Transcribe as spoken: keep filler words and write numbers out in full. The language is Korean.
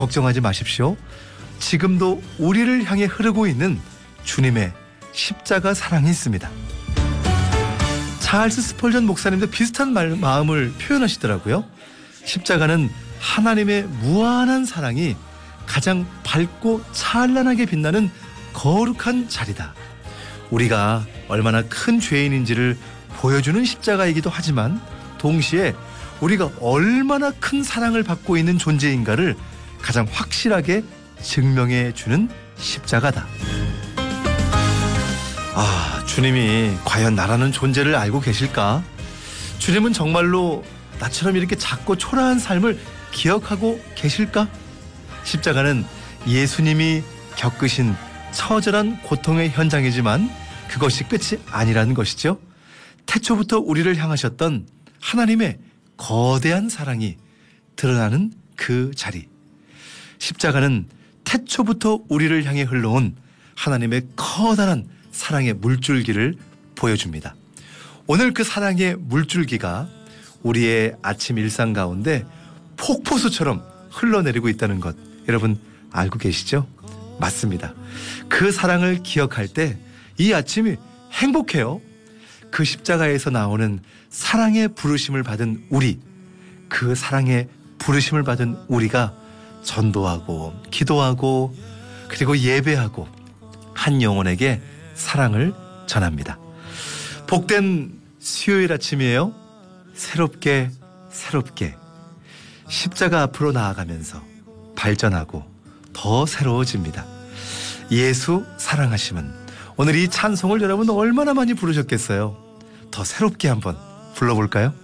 걱정하지 마십시오. 지금도 우리를 향해 흐르고 있는 주님의 십자가 사랑이 있습니다. 찰스 스펄전 목사님도 비슷한 말, 마음을 표현하시더라고요. 십자가는 하나님의 무한한 사랑이 가장 밝고 찬란하게 빛나는 거룩한 자리다. 우리가 얼마나 큰 죄인인지를 보여주는 십자가이기도 하지만 동시에 우리가 얼마나 큰 사랑을 받고 있는 존재인가를 가장 확실하게 증명해 주는 십자가다. 아, 주님이 과연 나라는 존재를 알고 계실까? 주님은 정말로 나처럼 이렇게 작고 초라한 삶을 기억하고 계실까? 십자가는 예수님이 겪으신 처절한 고통의 현장이지만 그것이 끝이 아니라는 것이죠. 태초부터 우리를 향하셨던 하나님의 거대한 사랑이 드러나는 그 자리. 십자가는 태초부터 우리를 향해 흘러온 하나님의 커다란 사랑의 물줄기를 보여줍니다. 오늘 그 사랑의 물줄기가 우리의 아침 일상 가운데 폭포수처럼 흘러내리고 있다는 것, 여러분 알고 계시죠? 맞습니다. 그 사랑을 기억할 때 이 아침이 행복해요. 그 십자가에서 나오는 사랑의 부르심을 받은 우리, 그 사랑의 부르심을 받은 우리가 전도하고 기도하고 그리고 예배하고 한 영혼에게 사랑을 전합니다. 복된 수요일 아침이에요. 새롭게 새롭게 십자가 앞으로 나아가면서 발전하고 더 새로워집니다. 예수 사랑하심은, 오늘 이 찬송을 여러분 얼마나 많이 부르셨겠어요? 더 새롭게 한번 불러볼까요?